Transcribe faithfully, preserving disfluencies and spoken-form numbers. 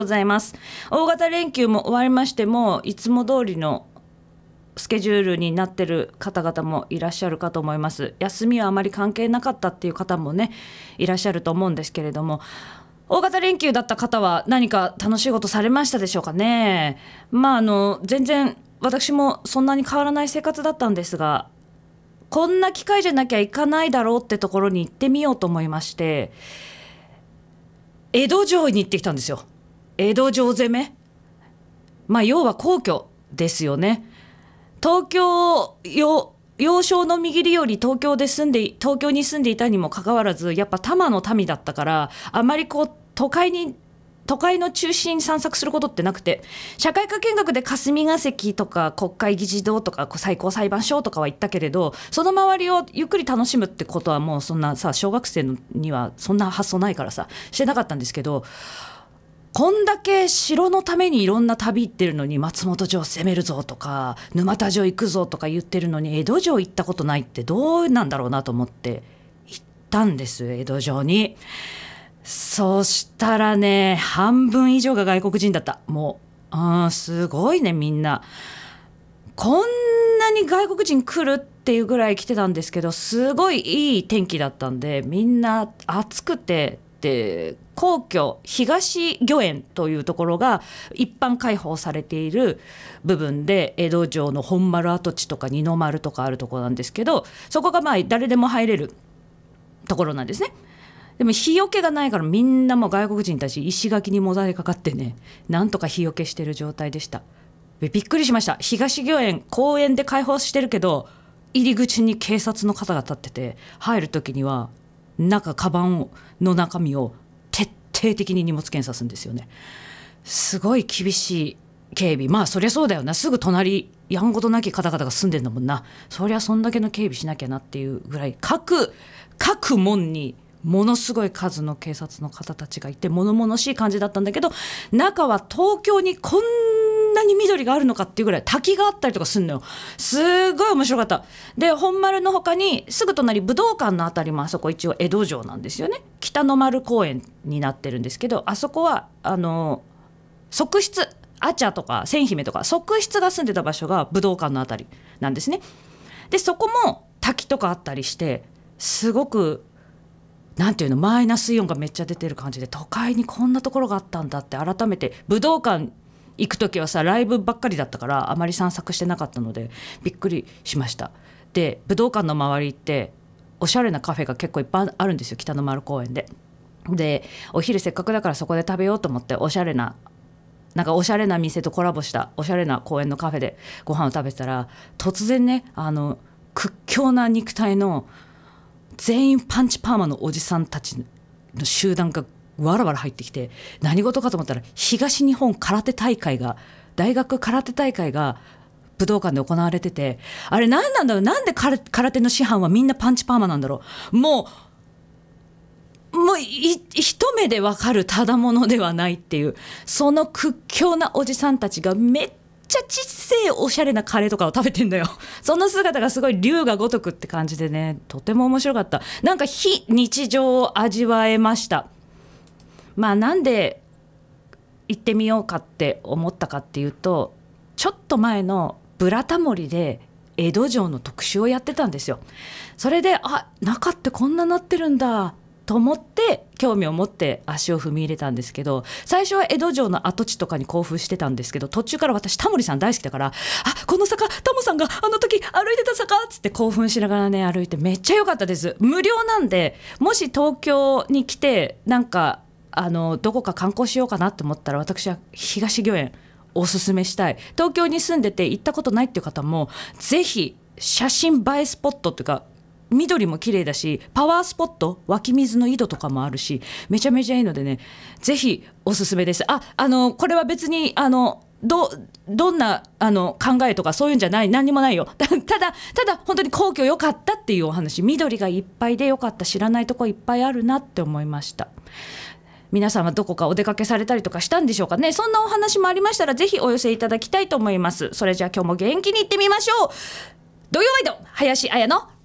ございます。大型連休も終わりまして、もいつも通りのスケジュールになってる方々もいらっしゃるかと思います。休みはあまり関係なかったっていう方もねいらっしゃると思うんですけれども、大型連休だった方は何か楽しいことされましたでしょうかね。まああの全然私もそんなに変わらない生活だったんですが、こんな機会じゃなきゃ行かないだろうってところに行ってみようと思いまして、江戸城に行ってきたんですよ。江戸城攻め、まあ要は皇居ですよね。東京よ幼少の右利より東京で住んで東京に住んでいたにもかかわらず、やっぱ多摩の民だったから、あまりこう都会に都会の中心散策することってなくて、社会科見学で霞が関とか国会議事堂とか最高裁判所とかは行ったけれど、その周りをゆっくり楽しむってことはもうそんなさ、小学生にはそんな発想ないからさしてなかったんですけど、こんだけ城のためにいろんな旅行ってるのに、松本城攻めるぞとか沼田城行くぞとか言ってるのに、江戸城行ったことないってどうなんだろうなと思って行ったんです、江戸城に。そうしたらね、半分以上が外国人だった。もうあすごいね、みんなこんなに外国人来るっていうぐらい来てたんですけど、すごいいい天気だったんで、みんな暑くて、で皇居東御苑というところが一般開放されている部分で、江戸城の本丸跡地とか二の丸とかあるところなんですけど、そこがまあ誰でも入れるところなんですね。でも日よけがないから、みんなも外国人たち石垣にもたれかかってね、なんとか日よけしてる状態でした。びっくりしました。東御苑公園で開放してるけど、入り口に警察の方が立ってて、入る時には中カバンの中身を徹底的に荷物検査するんですよね。すごい厳しい警備。まあそりゃそうだよな、すぐ隣やんごとなき方々が住んでんだもんな。そりゃそんだけの警備しなきゃなっていうぐらい、各各門にものすごい数の警察の方たちがいて、物々しい感じだったんだけど、中は東京にこんなに緑があるのかっていうぐらい滝があったりとかするのよ。すごい面白かった。で本丸の他にすぐ隣武道館のあたりも、あそこ一応江戸城なんですよね。北の丸公園になってるんですけど、あそこはあの側室アチャとか千姫とか側室が住んでた場所が武道館のあたりなんですね。でそこも滝とかあったりして、すごくなんていうの、マイナスイオンがめっちゃ出てる感じで、都会にこんなところがあったんだって改めて。武道館行くときはさ、ライブばっかりだったからあまり散策してなかったのでびっくりしました。で武道館の周りっておしゃれなカフェが結構いっぱいあるんですよ、北の丸公園で。でお昼せっかくだからそこで食べようと思って、おしゃれななんかおしゃれな店とコラボしたおしゃれな公園のカフェでご飯を食べてたら、突然ね、あの屈強な肉体の全員パンチパーマのおじさんたちの集団がわらわら入ってきて、何事かと思ったら東日本空手大会が大学空手大会が武道館で行われてて、あれ何なんだろう、なんで空手の師範はみんなパンチパーマなんだろう。もうもう一目でわかるただものではないっていう、その屈強なおじさんたちがめっちゃちっせえおしゃれなカレーとかを食べてんだよ。その姿がすごい龍が如くって感じでね、とても面白かった。なんか非日常を味わえました。まあなんで行ってみようかって思ったかっていうと、ちょっと前のブラタモリで江戸城の特集をやってたんですよ。それであ、中ってこんななってるんだと思って興味を持って足を踏み入れたんですけど、最初は江戸城の跡地とかに興奮してたんですけど、途中から私タモリさん大好きだから、あ、この坂タモさんがあの時歩いてた坂っつって興奮しながらね歩いて、めっちゃ良かったです。無料なんで、もし東京に来てなんかあのどこか観光しようかなと思ったら、私は東御苑おすすめしたい。東京に住んでて行ったことないっていう方もぜひ、写真映えスポットっていうか、緑も綺麗だし、パワースポット、湧き水の井戸とかもあるし、めちゃめちゃいいのでね、ぜひおすすめです。あ、あのこれは別にあの ど, どんなあの考えとかそういうんじゃない、何にもないよ。ただただ本当に皇居良かったっていうお話、緑がいっぱいで良かった、知らないとこいっぱいあるなって思いました。皆さんはどこかお出かけされたりとかしたんでしょうかね。そんなお話もありましたらぜひお寄せいただきたいと思います。それじゃあ今日も元気にいってみましょう。土曜ワイド林彩の